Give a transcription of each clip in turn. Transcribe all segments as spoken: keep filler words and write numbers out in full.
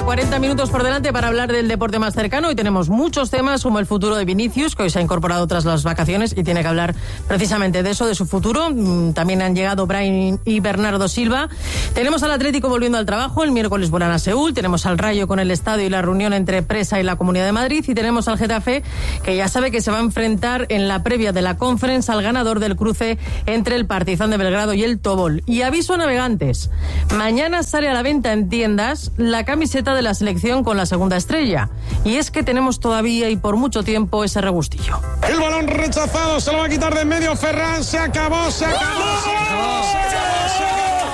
cuarenta minutos por delante para hablar del deporte más cercano y tenemos muchos temas como el futuro de Vinicius, que hoy se ha incorporado tras las vacaciones y tiene que hablar precisamente de eso, de su futuro. También han llegado Brian y Bernardo Silva. Tenemos al Atlético volviendo al trabajo, el miércoles volará a Seúl, tenemos al Rayo con el estadio y la reunión entre Presa y la Comunidad de Madrid y tenemos al Getafe, que ya sabe que se va a enfrentar en la previa de la Conference al ganador del cruce entre el Partizan de Belgrado y el Tobol. Y aviso a navegantes, mañana sale a la venta en tiendas la camiseta de la selección con la segunda estrella. Y es que tenemos todavía y por mucho tiempo ese regustillo. El balón rechazado, se lo va a quitar de en medio Ferran, se acabó, se acabó, se acabó, se acabó, se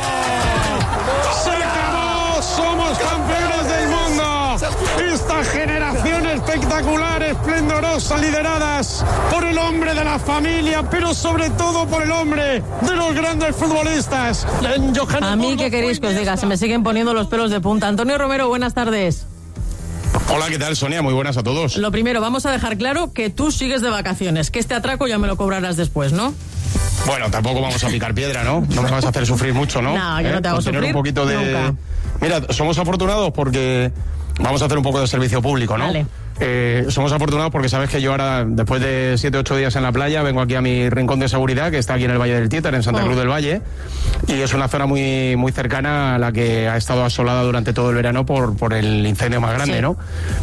acabó, se acabó, somos campeones del mundo. Esta generación espectacular, esplendorosa, lideradas por el hombre de la familia, pero sobre todo por el hombre de los grandes futbolistas. A mí, ¿qué queréis que os diga? Se me siguen poniendo los pelos de punta. Antonio Romero, buenas tardes. Hola, ¿qué tal, Sonia? Muy buenas a todos. Lo primero, vamos a dejar claro que tú sigues de vacaciones, que este atraco ya me lo cobrarás después, ¿no? Bueno, tampoco vamos a picar piedra, ¿no? No me vas a hacer sufrir mucho, ¿no? No, yo no te hago Con tener sufrir un poquito de... nunca. Mira, somos afortunados porque vamos a hacer un poco de servicio público, ¿no? Vale. Eh, somos afortunados porque sabes que yo ahora, después de siete, ocho días en la playa, vengo aquí a mi rincón de seguridad, que está aquí en el Valle del Títar, en Santa oh. Cruz del Valle, y es una zona muy, muy cercana a la que ha estado asolada durante todo el verano por, por el incendio más grande, sí. ¿no?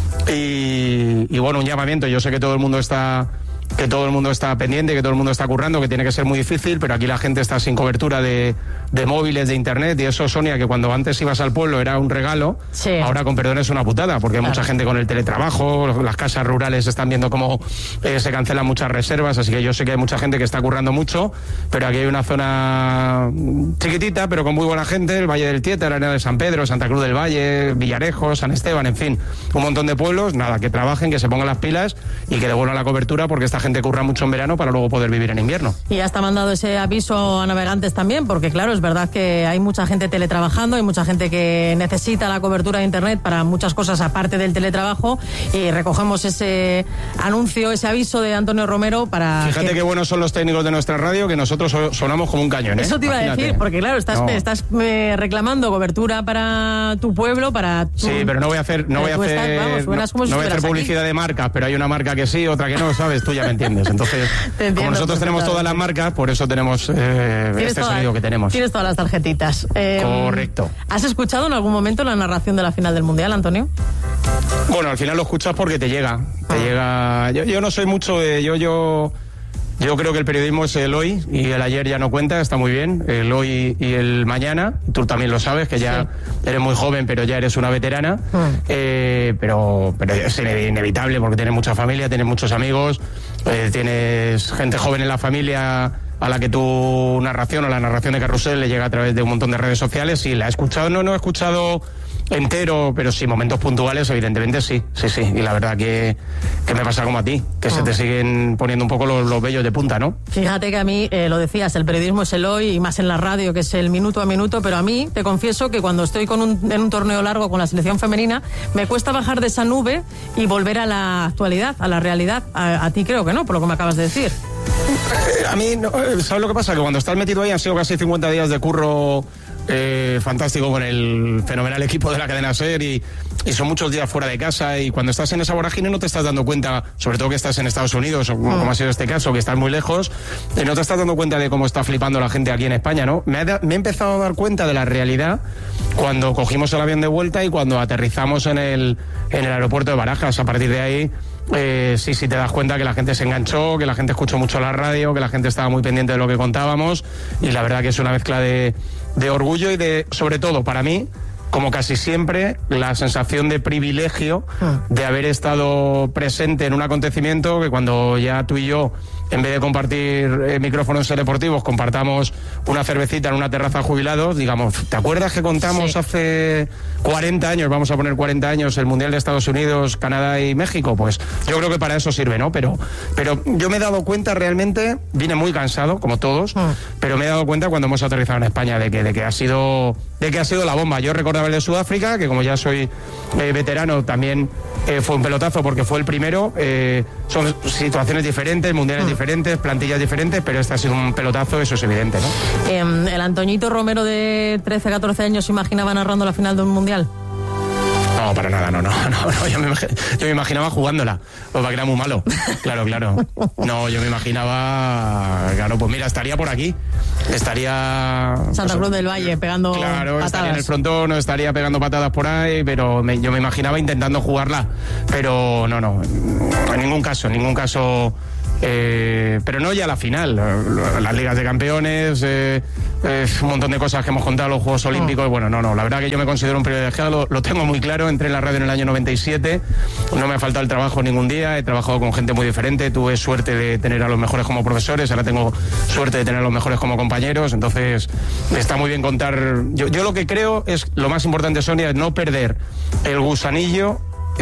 Y, y bueno, un llamamiento. Yo sé que todo el mundo está... que todo el mundo está pendiente, que todo el mundo está currando, que tiene que ser muy difícil, pero aquí la gente está sin cobertura de, de móviles, de internet, y eso, Sonia, que cuando antes ibas al pueblo era un regalo, sí. ahora con perdón es una putada, porque hay claro. mucha gente con el teletrabajo, las casas rurales están viendo cómo eh, se cancelan muchas reservas, así que yo sé que hay mucha gente que está currando mucho, pero aquí hay una zona chiquitita, pero con muy buena gente, el Valle del Tietar, Arena de San Pedro, Santa Cruz del Valle, Villarejo, San Esteban, en fin, un montón de pueblos, nada, que trabajen, que se pongan las pilas y que devuelvan la cobertura, porque esta gente curra mucho en verano para luego poder vivir en invierno. Y ya está mandado ese aviso a navegantes también, porque claro, es verdad que hay mucha gente teletrabajando, hay mucha gente que necesita la cobertura de internet para muchas cosas aparte del teletrabajo, y recogemos ese anuncio, ese aviso de Antonio Romero para... Fíjate que... qué buenos son los técnicos de nuestra radio, que nosotros sonamos como un cañón, ¿eh? Eso te iba Imagínate. a decir, porque claro, estás, no. estás eh, reclamando cobertura para tu pueblo, para tu... Sí, pero no voy a hacer, no voy a hacer, estás, vamos, no, como si no voy a hacer publicidad aquí. de marcas, pero hay una marca que sí, otra que no, ¿sabes? Tú ya me entiendes. Entonces, entiendo, como nosotros tenemos todas las marcas, por eso tenemos eh, este todas, sonido que tenemos. Tienes todas las tarjetitas. Eh, Correcto. ¿Has escuchado en algún momento la narración de la final del Mundial, Antonio? Bueno, al final lo escuchas porque te llega. Te ah. llega. Yo, yo no soy mucho de. Yo, yo. Yo creo que el periodismo es el hoy y el ayer ya no cuenta, está muy bien. El hoy y el mañana. Tú también lo sabes, que ya sí. eres muy joven, pero ya eres una veterana. Mm. Eh, pero, pero es inevitable porque tienes mucha familia, tienes muchos amigos, eh, tienes gente joven en la familia a la que tu narración o la narración de Carrusel le llega a través de un montón de redes sociales. Y la he escuchado, no, no he escuchado entero, pero sí, momentos puntuales, evidentemente sí, sí, sí. Y la verdad que, que me pasa como a ti, que oh. se te siguen poniendo un poco los, los vellos de punta, ¿no? Fíjate que a mí, eh, lo decías, el periodismo es el hoy y más en la radio, que es el minuto a minuto, pero a mí, te confieso que cuando estoy con un, en un torneo largo con la selección femenina, me cuesta bajar de esa nube y volver a la actualidad, a la realidad. A, a ti creo que no, por lo que me acabas de decir. Eh, a mí, no, ¿sabes lo que pasa? Que cuando estás metido ahí han sido casi cincuenta días de curro eh, fantástico con el fenomenal equipo de la cadena SER y, y son muchos días fuera de casa, y cuando estás en esa vorágine no te estás dando cuenta, sobre todo que estás en Estados Unidos o como, como ha sido este caso, que estás muy lejos, y no te estás dando cuenta de cómo está flipando la gente aquí en España, ¿no? Me, ha, me he empezado a dar cuenta de la realidad cuando cogimos el avión de vuelta y cuando aterrizamos en el, en el aeropuerto de Barajas. A partir de ahí Eh, sí, sí te das cuenta que la gente se enganchó, que la gente escuchó mucho la radio, que la gente estaba muy pendiente de lo que contábamos, y la verdad que es una mezcla de, de orgullo y de, sobre todo para mí, como casi siempre, la sensación de privilegio de haber estado presente en un acontecimiento que cuando ya tú y yo, en vez de compartir eh, micrófonos deportivos, compartamos una cervecita en una terraza de jubilados, digamos, ¿te acuerdas que contamos sí. hace cuarenta años, vamos a poner cuarenta años, el Mundial de Estados Unidos, Canadá y México? Pues yo creo que para eso sirve, ¿no? Pero, pero yo me he dado cuenta realmente, vine muy cansado, como todos, mm. pero me he dado cuenta cuando hemos aterrizado en España de que, de que ha sido, de que ha sido la bomba. Yo recordaba el de Sudáfrica, que como ya soy eh, veterano, también eh, fue un pelotazo porque fue el primero. Eh, son situaciones diferentes, mundiales mm. diferentes, plantillas diferentes, pero este ha sido un pelotazo, eso es evidente, ¿no? Eh, ¿El Antoñito Romero de trece, catorce años se imaginaba narrando la final de un mundial? No, No, para nada, no, no, no, no yo, me, yo me imaginaba jugándola, pues que era muy malo, claro, claro. No, yo me imaginaba, claro, pues mira, estaría por aquí, estaría... Santa Cruz del Valle, pegando claro, patadas. Estaría en el frontón, no estaría pegando patadas por ahí, pero me, yo me imaginaba intentando jugarla, pero no, no, en ningún caso, en ningún caso... Eh, pero no ya la final, las ligas de campeones, eh, eh, un montón de cosas que hemos contado, los Juegos Olímpicos, bueno, no, no, la verdad que yo me considero un privilegiado, lo, lo tengo muy claro, entré en la radio en el año noventa y siete, no me ha faltado el trabajo ningún día, he trabajado con gente muy diferente, tuve suerte de tener a los mejores como profesores, ahora tengo suerte de tener a los mejores como compañeros, entonces está muy bien contar, yo, yo lo que creo es, lo más importante, Sonia, es no perder el gusanillo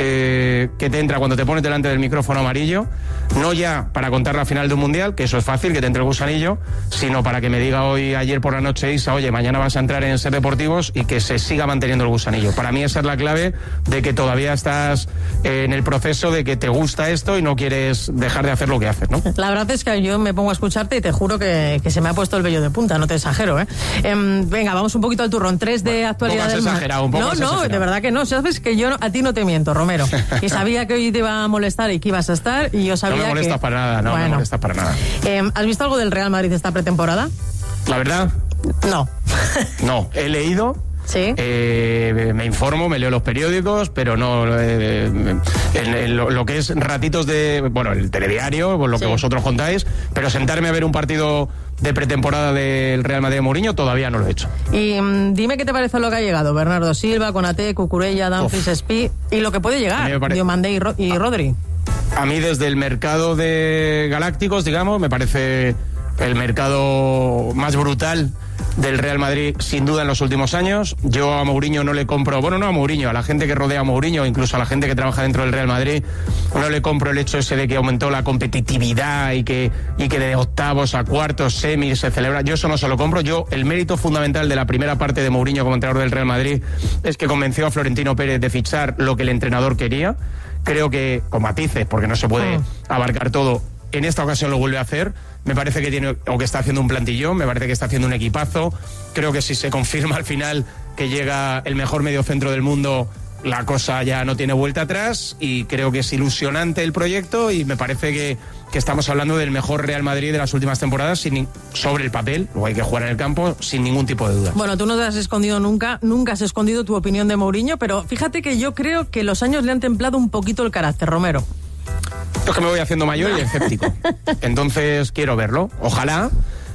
Eh, que te entra cuando te pones delante del micrófono amarillo, no ya para contar la final de un mundial, que eso es fácil, que te entre el gusanillo, sino para que me diga hoy, ayer por la noche, Isa, oye, mañana vas a entrar en Ser Deportivos, y que se siga manteniendo el gusanillo. Para mí esa es la clave de que todavía estás eh, en el proceso de que te gusta esto y no quieres dejar de hacer lo que haces, ¿no? La verdad es que yo me pongo a escucharte y te juro que, que se me ha puesto el vello de punta, no te exagero, ¿eh? eh venga, vamos un poquito al turrón, tres de bueno, actualidad del mar. Un poco no, no, exagerado. De verdad que no, sabes que yo a ti no te miento, Romero, y sabía que hoy te iba a molestar y que ibas a estar, y yo sabía que... No me molestas que... para nada, no bueno. me molestas para nada. Eh, ¿Has visto algo del Real Madrid esta pretemporada? La verdad... No. No, he leído... Sí. Eh, me informo, me leo los periódicos, pero no eh, en, en lo, lo que es ratitos de, bueno, el telediario, lo sí. que vosotros contáis, pero sentarme a ver un partido de pretemporada del Real Madrid de Mourinho todavía no lo he hecho. Y mm, dime qué te parece lo que ha llegado, Bernardo Silva, Konaté, Cucurella, Dumfries, Espí, y lo que puede llegar, pare... Diomandé y, Ro y Rodri. A mí desde el mercado de galácticos, digamos, me parece el mercado más brutal del Real Madrid, sin duda, en los últimos años. Yo a Mourinho no le compro, bueno, no a Mourinho, a la gente que rodea a Mourinho, incluso a la gente que trabaja dentro del Real Madrid, no le compro el hecho ese de que aumentó la competitividad y que, y que de octavos a cuartos, semis se celebra. Yo eso no se lo compro. Yo, el mérito fundamental de la primera parte de Mourinho como entrenador del Real Madrid es que convenció a Florentino Pérez de fichar lo que el entrenador quería. Creo que, con matices, porque no se puede abarcar todo, en esta ocasión lo vuelve a hacer. Me parece que tiene, o que está haciendo un plantillón, me parece que está haciendo un equipazo. Creo que si se confirma al final que llega el mejor mediocentro del mundo, la cosa ya no tiene vuelta atrás, y creo que es ilusionante el proyecto, y me parece que, que estamos hablando del mejor Real Madrid de las últimas temporadas sin, sobre el papel, luego hay que jugar en el campo sin ningún tipo de duda. Bueno, tú no te has escondido nunca, nunca has escondido tu opinión de Mourinho, pero fíjate que yo creo que los años le han templado un poquito el carácter, Romero. Es que me voy haciendo mayor y escéptico. Entonces quiero verlo. Ojalá.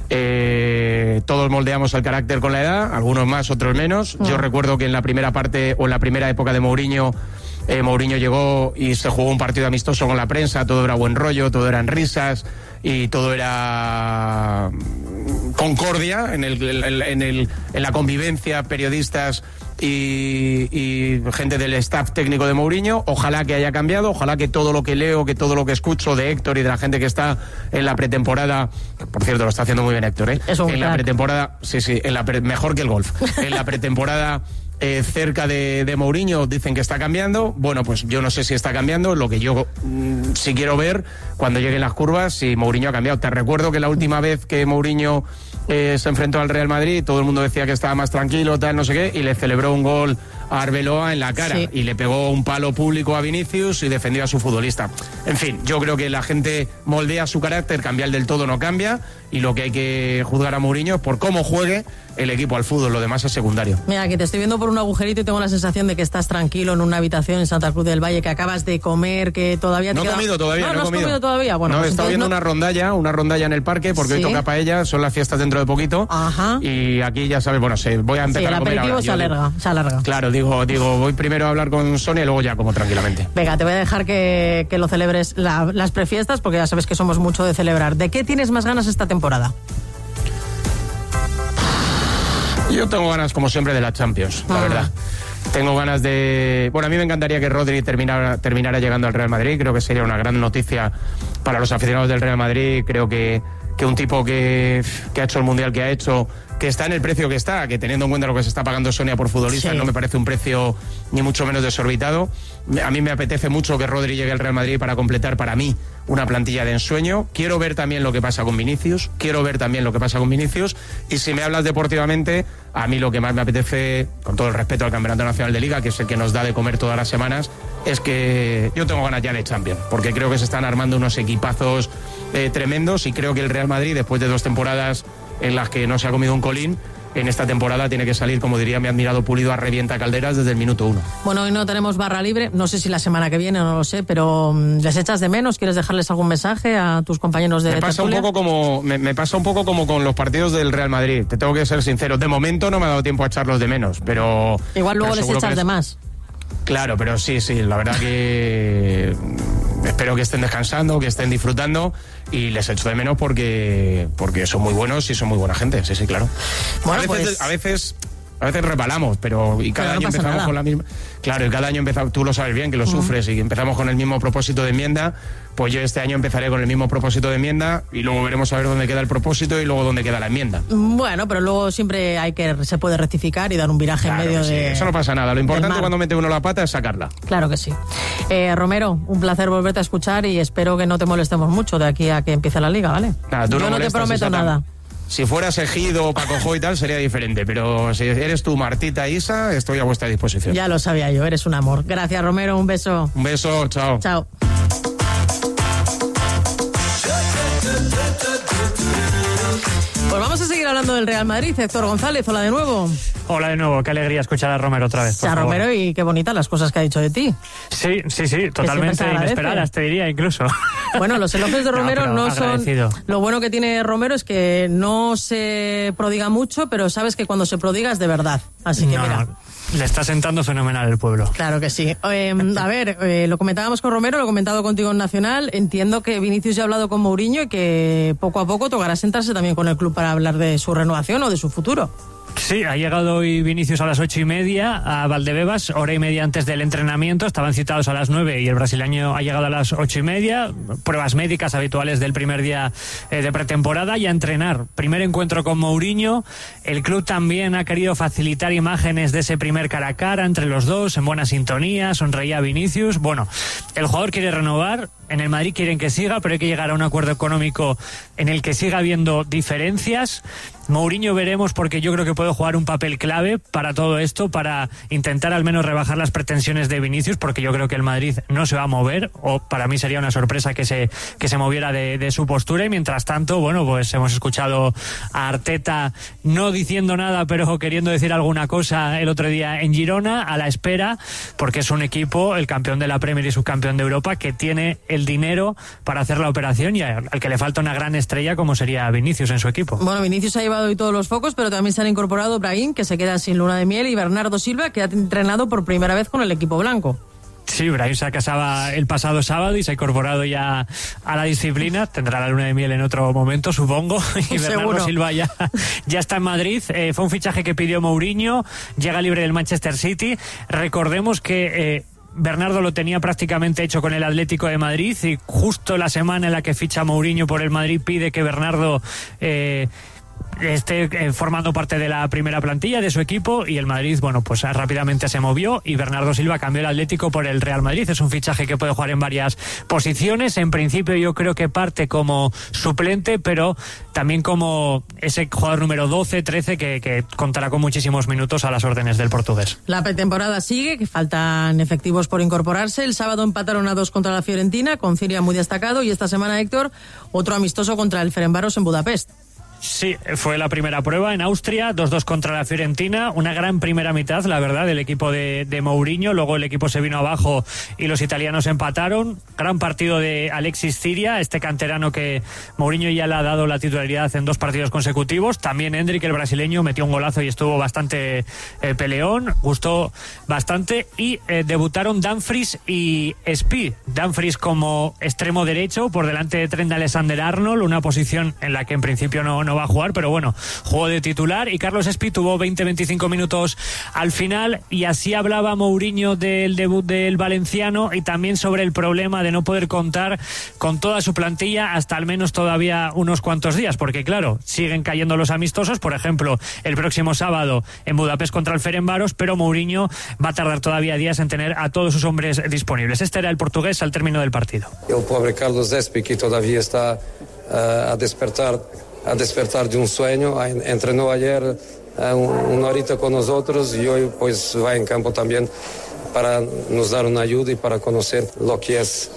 Eh, todos moldeamos el carácter con la edad, algunos más, otros menos. Yo recuerdo que en la primera parte o en la primera época de Mourinho, eh, Mourinho llegó y se jugó un partido amistoso con la prensa, todo era buen rollo, todo eran risas y todo era concordia en, el, en, en, el, en la convivencia, periodistas y, y gente del staff técnico de Mourinho. Ojalá que haya cambiado, ojalá que todo lo que leo, que todo lo que escucho de Héctor y de la gente que está en la pretemporada, por cierto, lo está haciendo muy bien Héctor, ¿eh? Es un en crack. La pretemporada, sí, sí, en la pre, mejor que el golf. En la pretemporada eh, cerca de, de Mourinho dicen que está cambiando. Bueno, pues yo no sé si está cambiando. Lo que yo mm, sí quiero ver cuando lleguen las curvas, si Mourinho ha cambiado. Te recuerdo que la última vez que Mourinho eh, se enfrentó al Real Madrid, todo el mundo decía que estaba más tranquilo, tal, no sé qué, y le celebró un gol a Arbeloa en la cara, sí. Y le pegó un palo público a Vinicius y defendió a su futbolista. En fin, yo creo que la gente moldea su carácter, cambiar del todo no cambia, y lo que hay que juzgar a Mourinho es por cómo juegue el equipo al fútbol, lo demás es secundario. Mira, que te estoy viendo por un agujerito y tengo la sensación de que estás tranquilo en una habitación en Santa Cruz del Valle, que acabas de comer, que todavía te No he queda... comido todavía, no, no, no he has comido. comido todavía. Bueno, no, pues he estado viendo no... una rondalla, una rondalla en el parque, porque ¿Sí? hoy toca paella, son las fiestas dentro de poquito. Ajá. Y aquí ya sabes, bueno, se, voy a empezar sí, a comer ahora. el aperitivo se alarga, se alarga. Claro, digo, digo, voy primero a hablar con Sonia y luego ya como tranquilamente. Venga, te voy a dejar que, que lo celebres la, las prefiestas, porque ya sabes que somos mucho de celebrar. ¿De qué tienes más ganas esta temporada? Yo tengo ganas, como siempre, de la Champions, la ah. verdad. Tengo ganas de... Bueno, a mí me encantaría que Rodri terminara, terminara llegando al Real Madrid. Creo que sería una gran noticia para los aficionados del Real Madrid. Creo que, que un tipo que, que ha hecho el Mundial que ha hecho, que está en el precio que está, que teniendo en cuenta lo que se está pagando Sonia por futbolista, sí. no me parece un precio ni mucho menos desorbitado. A mí me apetece mucho que Rodri llegue al Real Madrid para completar para mí una plantilla de ensueño. Quiero ver también lo que pasa con Vinicius, quiero ver también lo que pasa con Vinicius, y si me hablas deportivamente, a mí lo que más me apetece, con todo el respeto al Campeonato Nacional de Liga, que es el que nos da de comer todas las semanas, es que yo tengo ganas ya de Champions, porque creo que se están armando unos equipazos eh, tremendos, y creo que el Real Madrid, después de dos temporadas en las que no se ha comido un colín, en esta temporada tiene que salir, como diría mi admirado Pulido, a revienta calderas desde el minuto uno. Bueno, hoy no tenemos barra libre, no sé si la semana que viene, no lo sé, pero ¿les echas de menos? ¿Quieres dejarles algún mensaje a tus compañeros de me pasa tertulia? un poco como me, me pasa un poco como con los partidos del Real Madrid, te tengo que ser sincero, de momento no me ha dado tiempo a echarlos de menos, pero... Igual luego pero les echas les... de más. Claro, pero sí, sí, la verdad que espero que estén descansando, que estén disfrutando, y les echo de menos porque porque son muy buenos y son muy buena gente, sí, sí, claro. Bueno, a veces, pues... a veces a veces repalamos, pero y cada pero no año empezamos nada. con la misma. Claro, y cada año empezamos, tú lo sabes bien, que lo uh-huh. sufres, y empezamos con el mismo propósito de enmienda. Pues yo este año empezaré con el mismo propósito de enmienda, y luego veremos a ver dónde queda el propósito y luego dónde queda la enmienda. Bueno, pero luego siempre hay que se puede rectificar y dar un viraje claro en medio sí, de... Eso no pasa nada, lo importante cuando mete uno la pata es sacarla. Claro que sí. Eh, Romero, un placer volverte a escuchar, y espero que no te molestemos mucho de aquí a que empiece la Liga, ¿vale? Nada, tú yo no, no te prometo nada. Si fueras Ejido o Paco Jo y tal, sería diferente, pero si eres tú, Martita, Isa, estoy a vuestra disposición. Ya lo sabía yo, eres un amor. Gracias, Romero, un beso. Un beso, chao. Chao. Pues vamos a seguir hablando del Real Madrid. Héctor González, hola de nuevo. Hola de nuevo, qué alegría escuchar a Romero otra vez. O sea, Romero, y qué bonitas las cosas que ha dicho de ti. Sí, sí, sí, totalmente inesperadas, te diría incluso. Bueno, los elogios de Romero no, no son... Lo bueno que tiene Romero es que no se prodiga mucho, pero sabes que cuando se prodiga es de verdad. Así que no, mira... No. Le está sentando fenomenal el pueblo. Claro que sí. Eh, a ver, eh, lo comentábamos con Romero, lo he comentado contigo en Nacional. Entiendo que Vinicius ya ha hablado con Mourinho y que poco a poco tocará sentarse también con el club para hablar de su renovación o de su futuro. Sí, ha llegado hoy Vinicius a las ocho y media a Valdebebas, hora y media antes del entrenamiento. Estaban citados a las nueve y el brasileño ha llegado a las ocho y media. Pruebas médicas habituales del primer día eh, de pretemporada y a entrenar. Primer encuentro con Mourinho. El club también ha querido facilitar imágenes de ese primer cara a cara entre los dos, en buena sintonía. Sonreía Vinicius. Bueno, el jugador quiere renovar. En el Madrid quieren que siga, pero hay que llegar a un acuerdo económico en el que siga habiendo diferencias. Mourinho veremos, porque yo creo que puede jugar un papel clave para todo esto, para intentar al menos rebajar las pretensiones de Vinicius, porque yo creo que el Madrid no se va a mover, o para mí sería una sorpresa que se que se moviera de, de su postura. Y mientras tanto, bueno, pues hemos escuchado a Arteta no diciendo nada, pero queriendo decir alguna cosa el otro día en Girona, a la espera, porque es un equipo, el campeón de la Premier y subcampeón de Europa, que tiene el dinero para hacer la operación, y al que le falta una gran estrella como sería Vinicius en su equipo. Bueno, Vinicius ha llevado hoy todos los focos, pero también se han incorporado Brahim, que se queda sin luna de miel, y Bernardo Silva, que ha entrenado por primera vez con el equipo blanco. Sí, Brahim se casaba el pasado sábado y se ha incorporado ya a la disciplina. Tendrá la luna de miel en otro momento, supongo. Y Bernardo Seguro. Silva ya, ya está en Madrid. Eh, fue un fichaje que pidió Mourinho. Llega libre del Manchester City. Recordemos que... Eh, Bernardo lo tenía prácticamente hecho con el Atlético de Madrid, y justo la semana en la que ficha Mourinho por el Madrid pide que Bernardo eh, esté eh, formando parte de la primera plantilla de su equipo, y el Madrid, bueno, pues rápidamente se movió y Bernardo Silva cambió el Atlético por el Real Madrid. Es un fichaje que puede jugar en varias posiciones. En principio yo creo que parte como suplente, pero también como ese jugador número doce, trece que, que contará con muchísimos minutos a las órdenes del portugués. La pretemporada sigue, que faltan efectivos por incorporarse. El sábado empataron a dos contra la Fiorentina, con Ciria muy destacado, y esta semana, Héctor, otro amistoso contra el Ferencváros en Budapest. Sí, fue la primera prueba en Austria, dos dos contra la Fiorentina, una gran primera mitad, la verdad, del equipo de, de Mourinho. Luego el equipo se vino abajo y los italianos empataron. Gran partido de Alexis Ciria, este canterano que Mourinho ya le ha dado la titularidad en dos partidos consecutivos. También Endrick, el brasileño, metió un golazo y estuvo bastante eh, peleón, gustó bastante. Y eh, debutaron Dumfries y Spi. Dumfries como extremo derecho, por delante de Trent Alexander-Arnold, una posición en la que en principio no, no no va a jugar, pero bueno, jugó de titular y Carlos Espi tuvo veinte a veinticinco minutos al final y así hablaba Mourinho del debut del valenciano y también sobre el problema de no poder contar con toda su plantilla hasta al menos todavía unos cuantos días, porque claro, siguen cayendo los amistosos, por ejemplo, el próximo sábado en Budapest contra el Ferencváros, pero Mourinho va a tardar todavía días en tener a todos sus hombres disponibles. Este era el portugués al término del partido. El pobre Carlos Espi, que todavía está uh, a despertar a despertar de un sueño, entrenó ayer uh, una horita con nosotros y hoy pues va en campo también para nos dar una ayuda y para conocer lo que es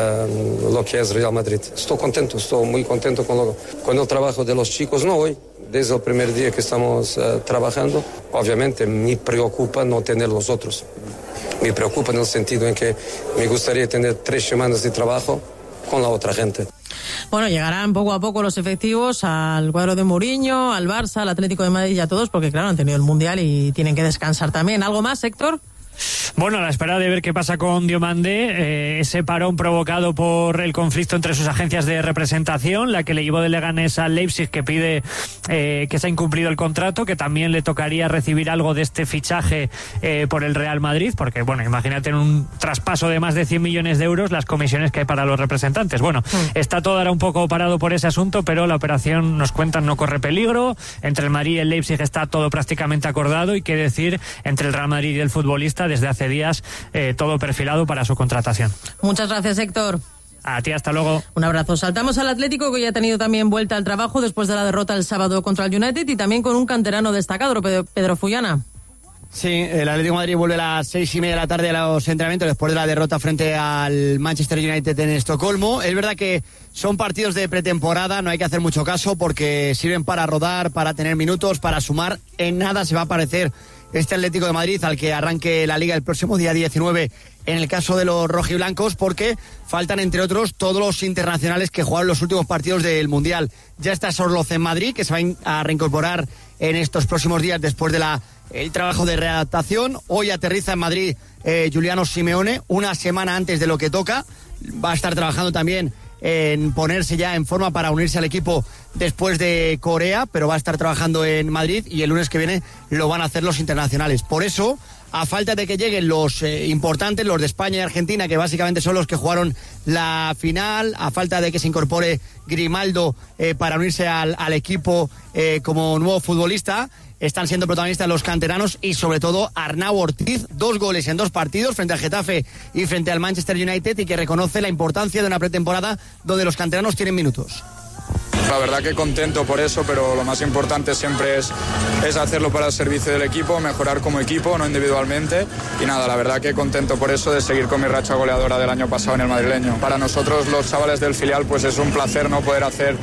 uh, lo que es Real Madrid. Estoy contento, estoy muy contento con, lo, con el trabajo de los chicos, no hoy, desde el primer día que estamos uh, trabajando. Obviamente me preocupa no tener los otros. Me preocupa en el sentido en que me gustaría tener tres semanas de trabajo con la otra gente. Bueno, llegarán poco a poco los efectivos al cuadro de Mourinho, al Barça, al Atlético de Madrid y a todos, porque claro, han tenido el Mundial y tienen que descansar también. ¿Algo más, Héctor? Bueno, a la espera de ver qué pasa con Diomandé, eh, ese parón provocado por el conflicto entre sus agencias de representación, la que le llevó de Leganés al Leipzig, que pide eh, que se ha incumplido el contrato, que también le tocaría recibir algo de este fichaje eh, por el Real Madrid, porque bueno, imagínate en un traspaso de más de cien millones de euros las comisiones que hay para los representantes. Bueno, mm. está todo ahora un poco parado por ese asunto, pero la operación, nos cuentan, no corre peligro. Entre el Madrid y el Leipzig está todo prácticamente acordado y qué decir entre el Real Madrid y el futbolista desde hace días, eh, todo perfilado para su contratación. Muchas gracias, Héctor. A ti, hasta luego. Un abrazo. Saltamos al Atlético, que ya ha tenido también vuelta al trabajo después de la derrota el sábado contra el United y también con un canterano destacado, Pedro, Pedro Fullana. Sí, el Atlético de Madrid vuelve a las seis y media de la tarde a los entrenamientos después de la derrota frente al Manchester United en Estocolmo. Es verdad que son partidos de pretemporada, no hay que hacer mucho caso porque sirven para rodar, para tener minutos, para sumar. En nada se va a parecer este Atlético de Madrid al que arranque la Liga el próximo día diecinueve en el caso de los rojiblancos, porque faltan, entre otros, todos los internacionales que jugaron los últimos partidos del Mundial. Ya está Sorloz en Madrid, que se va a reincorporar en estos próximos días después de la el trabajo de readaptación. Hoy aterriza en Madrid eh, Giuliano Simeone, una semana antes de lo que toca. Va a estar trabajando también en ponerse ya en forma para unirse al equipo después de Corea, pero va a estar trabajando en Madrid y el lunes que viene lo van a hacer los internacionales. Por eso, a falta de que lleguen los eh, importantes, los de España y Argentina, que básicamente son los que jugaron la final, a falta de que se incorpore Grimaldo eh, para unirse al, al equipo eh, como nuevo futbolista, están siendo protagonistas los canteranos y sobre todo Arnau Ortiz, dos goles en dos partidos frente al Getafe y frente al Manchester United, y que reconoce la importancia de una pretemporada donde los canteranos tienen minutos. La verdad que contento por eso, pero lo más importante siempre es, es hacerlo para el servicio del equipo, mejorar como equipo, no individualmente. Y nada, la verdad que contento por eso de seguir con mi racha goleadora del año pasado en el madrileño. Para nosotros los chavales del filial pues es un placer no poder hacer,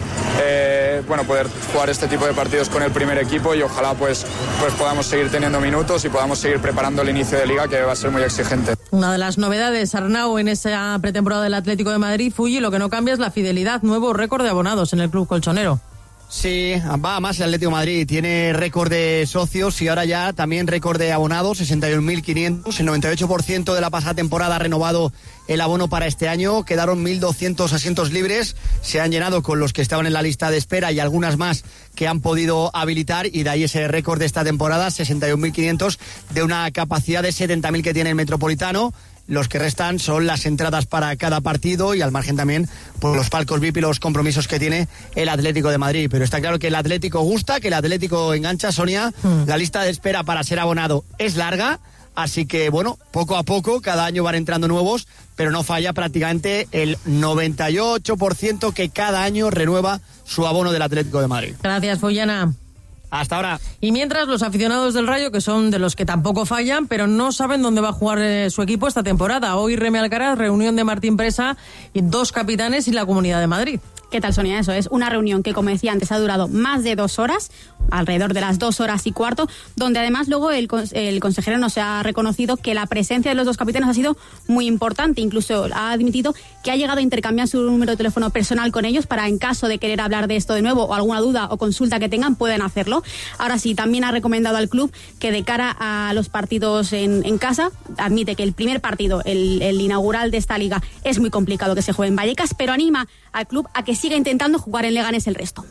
eh, bueno, poder jugar este tipo de partidos con el primer equipo y ojalá pues, pues podamos seguir teniendo minutos y podamos seguir preparando el inicio de liga, que va a ser muy exigente. Una de las novedades, Arnau, en esa pretemporada del Atlético de Madrid, Fulli, lo que no cambia es la fidelidad, nuevo récord de abonados en el club colchonero. Sí, va más el Atlético de Madrid, tiene récord de socios y ahora ya también récord de abonados, sesenta y un mil quinientos, el noventa y ocho por ciento de la pasada temporada ha renovado el abono para este año, quedaron mil doscientos asientos libres, se han llenado con los que estaban en la lista de espera y algunas más que han podido habilitar, y de ahí ese récord de esta temporada, sesenta y un mil quinientos, de una capacidad de setenta mil que tiene el Metropolitano. Los que restan son las entradas para cada partido y al margen también por los palcos V I P y los compromisos que tiene el Atlético de Madrid. Pero está claro que el Atlético gusta, que el Atlético engancha, Sonia. Mm. La lista de espera para ser abonado es larga, así que bueno, poco a poco, cada año van entrando nuevos, pero no falla prácticamente el noventa y ocho por ciento que cada año renueva su abono del Atlético de Madrid. Gracias, Fullana. Hasta ahora. Y mientras, los aficionados del Rayo, que son de los que tampoco fallan, pero no saben dónde va a jugar eh, su equipo esta temporada. Hoy Remy Alcaraz, reunión de Martín Presa, y dos capitanes y la Comunidad de Madrid. ¿Qué tal, Sonia? Eso es una reunión que, como decía antes, ha durado más de dos horas, alrededor de las dos horas y cuarto, donde además luego el, el consejero nos ha reconocido que la presencia de los dos capitanes ha sido muy importante. Incluso ha admitido que ha llegado a intercambiar su número de teléfono personal con ellos para, en caso de querer hablar de esto de nuevo o alguna duda o consulta que tengan, puedan hacerlo. Ahora sí, también ha recomendado al club que, de cara a los partidos en, en casa, admite que el primer partido, el, el inaugural de esta liga, es muy complicado que se juegue en Vallecas, pero anima al club a que siga intentando jugar en Leganés el resto.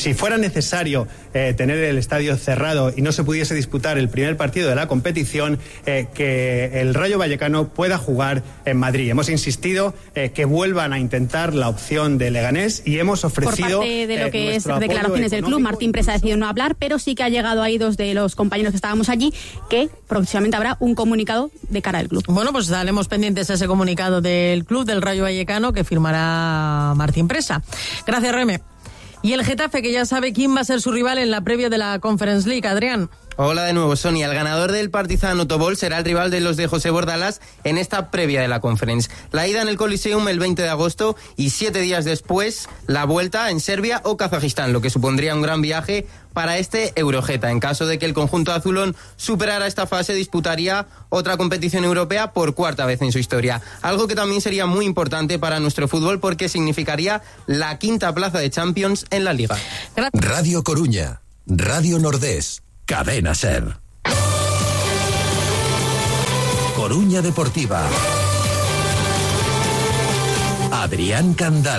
si fuera necesario eh, tener el estadio cerrado y no se pudiese disputar el primer partido de la competición, eh, que el Rayo Vallecano pueda jugar en Madrid. Hemos insistido eh, que vuelvan a intentar la opción de Leganés y hemos ofrecido... Por parte de lo que eh, es declaraciones del club, Martín Presa ha decidido no hablar, pero sí que ha llegado ahí dos de los compañeros que estábamos allí, que próximamente habrá un comunicado de cara al club. Bueno, pues estaremos pendientes a ese comunicado del club del Rayo Vallecano que firmará Martín Presa. Gracias, Reme. Y el Getafe, que ya sabe quién va a ser su rival en la previa de la Conference League. Adrián. Hola de nuevo, Sonia. El ganador del Partizan Otobol será el rival de los de José Bordalás en esta previa de la Conference. La ida en el Coliseum el veinte de agosto y siete días después la vuelta en Serbia o Kazajistán, lo que supondría un gran viaje para este Eurogeta. En caso de que el conjunto azulón superara esta fase, disputaría otra competición europea por cuarta vez en su historia. Algo que también sería muy importante para nuestro fútbol porque significaría la quinta plaza de Champions en la Liga. Radio Coruña, Radio Nordés, Cadena Ser. Coruña Deportiva. Adrián Candal.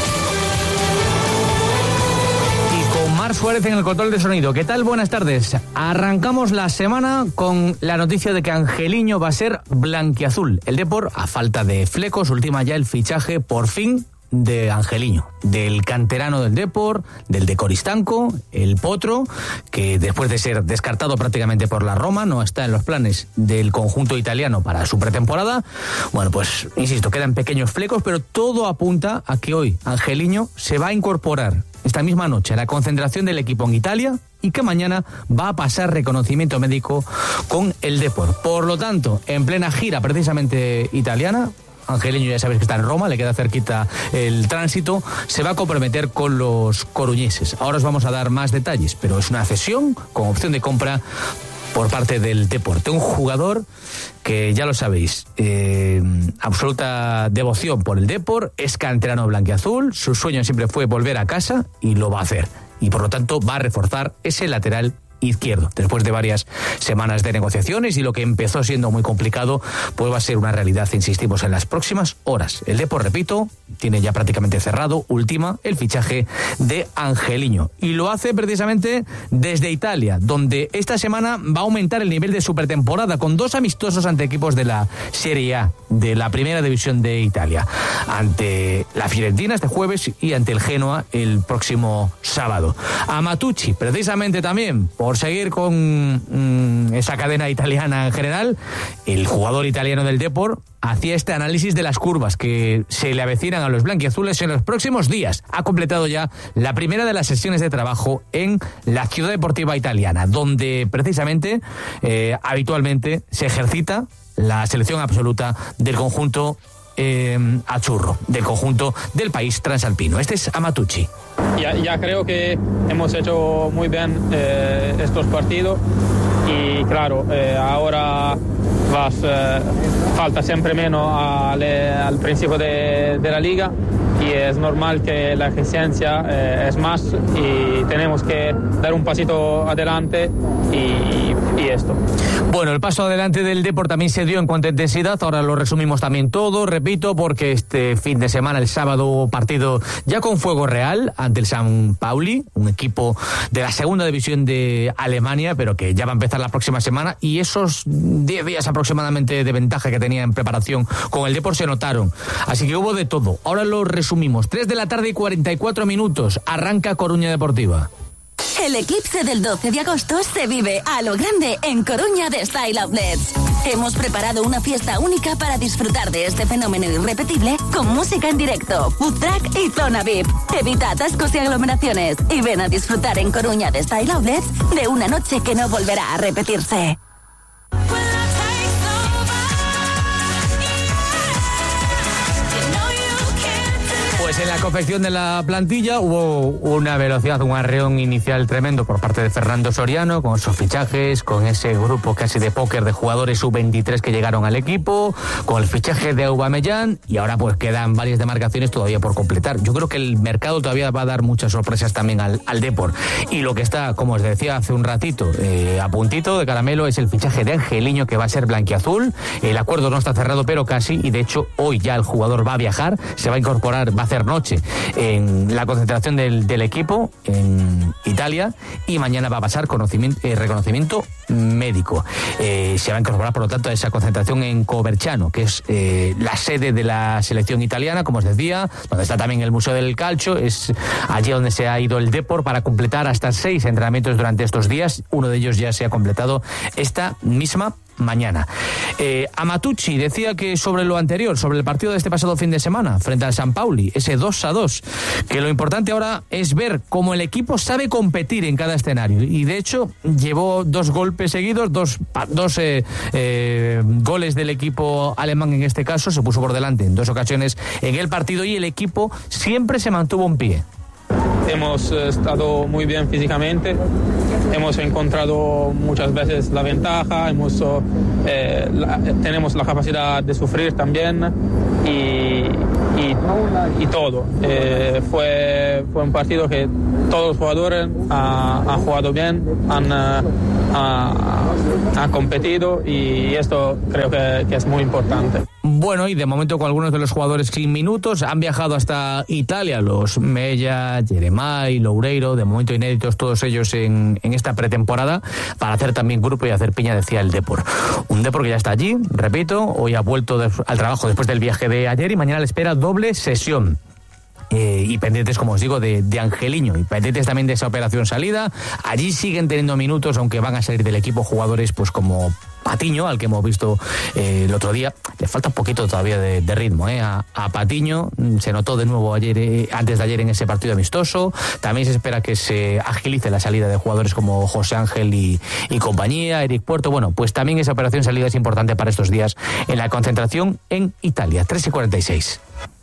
Mar Suárez en el control de sonido. ¿Qué tal? Buenas tardes. Arrancamos la semana con la noticia de que Angeliño va a ser blanquiazul. El Depor, a falta de flecos, ultima ya el fichaje por fin de Angeliño, del canterano del Depor, del de Coristanco, el Potro, que después de ser descartado prácticamente por la Roma, no está en los planes del conjunto italiano para su pretemporada. Bueno, pues, insisto, quedan pequeños flecos, pero todo apunta a que hoy Angeliño se va a incorporar esta misma noche a la concentración del equipo en Italia y que mañana va a pasar reconocimiento médico con el Depor. Por lo tanto, en plena gira precisamente italiana, Angeliño ya sabéis que está en Roma, le queda cerquita el tránsito, se va a comprometer con los coruñeses. Ahora os vamos a dar más detalles, pero es una cesión con opción de compra por parte del Deporte. Un jugador que, ya lo sabéis, eh, absoluta devoción por el Depor, es canterano blanquiazul, su sueño siempre fue volver a casa y lo va a hacer. Y por lo tanto va a reforzar ese lateral izquierdo. Después de varias semanas de negociaciones y lo que empezó siendo muy complicado, pues va a ser una realidad, insistimos, en las próximas horas. El Depor, repito, tiene ya prácticamente cerrado, última, el fichaje de Angeliño. Y lo hace precisamente desde Italia, donde esta semana va a aumentar el nivel de su pretemporada con dos amistosos ante equipos de la Serie A, de la primera división de Italia, ante la Fiorentina este jueves y ante el Genoa el próximo sábado. A Matucci, precisamente también, por seguir con mmm, esa cadena italiana en general, el jugador italiano del Depor hacía este análisis de las curvas que se le avecinan a los blanquiazules en los próximos días. Ha completado ya la primera de las sesiones de trabajo en la ciudad deportiva italiana, donde precisamente, eh, habitualmente, se ejercita la selección absoluta del conjunto eh, azzurro, del conjunto del país transalpino. Este es Amatucci. Ya, ya creo que hemos hecho muy bien eh, estos partidos y claro, eh, ahora vas, eh, falta siempre menos al, al principio de, de la liga y es normal que la exigencia eh, es más y tenemos que dar un pasito adelante y, y esto. Bueno, el paso adelante del Depor también se dio en cuanto a intensidad, ahora lo resumimos también todo, repito, porque este fin de semana, el sábado, hubo partido ya con fuego real ante el San Pauli, un equipo de la segunda división de Alemania, pero que ya va a empezar la próxima semana, y esos diez días aproximadamente de ventaja que tenía en preparación con el Depor se notaron. Así que hubo de todo. Ahora lo resumimos. tres de la tarde y cuarenta y cuatro minutos. Arranca Coruña Deportiva. El eclipse del doce de agosto se vive a lo grande en Coruña de Style Outlets. Hemos preparado una fiesta única para disfrutar de este fenómeno irrepetible con música en directo, food truck y zona V I P. Evita atascos y aglomeraciones y ven a disfrutar en Coruña de Style Outlets de una noche que no volverá a repetirse. Pues en la confección de la plantilla hubo una velocidad, un arreón inicial tremendo por parte de Fernando Soriano, con sus fichajes, con ese grupo casi de póker de jugadores sub veintitrés que llegaron al equipo, con el fichaje de Aubameyang, y ahora pues quedan varias demarcaciones todavía por completar. Yo creo que el mercado todavía va a dar muchas sorpresas también al, al Depor. Y lo que está, como os decía hace un ratito, eh, a puntito de caramelo, es el fichaje de Angeliño, que va a ser blanquiazul. El acuerdo no está cerrado, pero casi, y de hecho hoy ya el jugador va a viajar, se va a incorporar, va a hacer supernoche en la concentración del, del equipo en Italia, y mañana va a pasar conocimiento, eh, reconocimiento médico. Eh, se va a incorporar, por lo tanto, a esa concentración en Coverciano, que es eh, la sede de la selección italiana, como os decía, donde está también el Museo del Calcio. Es allí donde se ha ido el Depor para completar hasta seis entrenamientos durante estos días. Uno de ellos ya se ha completado esta misma mañana. Eh, Amatucci decía que sobre lo anterior, sobre el partido de este pasado fin de semana frente al San Pauli, ese dos a dos, que lo importante ahora es ver cómo el equipo sabe competir en cada escenario, y de hecho llevó dos golpes seguidos, dos, dos eh, eh, goles del equipo alemán en este caso, se puso por delante en dos ocasiones en el partido y el equipo siempre se mantuvo en pie. Hemos estado muy bien físicamente, hemos encontrado muchas veces la ventaja, hemos, eh, la, tenemos la capacidad de sufrir también y, y, y todo. Eh, fue, fue un partido que todos los jugadores han, han jugado bien, han, han, han competido, y esto creo que, que es muy importante. Bueno, y de momento con algunos de los jugadores sin minutos, han viajado hasta Italia los Mella, Jeremai, Loureiro, de momento inéditos todos ellos en, en esta pretemporada, para hacer también grupo y hacer piña, decía el Depor. Un Depor que ya está allí, repito, hoy ha vuelto de, al trabajo después del viaje de ayer, y mañana le espera doble sesión. Eh, y pendientes, como os digo, de, de Angeliño, y pendientes también de esa operación salida. Allí siguen teniendo minutos, aunque van a salir del equipo jugadores pues como Patiño, al que hemos visto eh, el otro día. Le falta un poquito todavía de, de ritmo eh. a, a Patiño, se notó de nuevo ayer, eh, antes de ayer en ese partido amistoso. También se espera que se agilice la salida de jugadores como José Ángel y, y compañía, Eric Puerto. Bueno, pues también esa operación salida es importante para estos días en la concentración en Italia. tres y cuarenta y seis.